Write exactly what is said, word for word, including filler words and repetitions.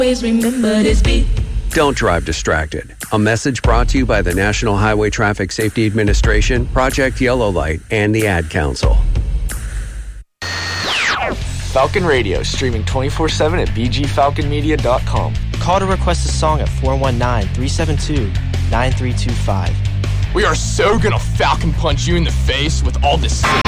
Always remember this beat. Don't drive distracted. A message brought to you by the National Highway Traffic Safety Administration, Project Yellow Light, and the Ad Council. Falcon Radio, streaming twenty-four seven at b g falcon media dot com. Call to request a song at four one nine, three seven two, nine three two five. We are so gonna Falcon punch you in the face with all this sick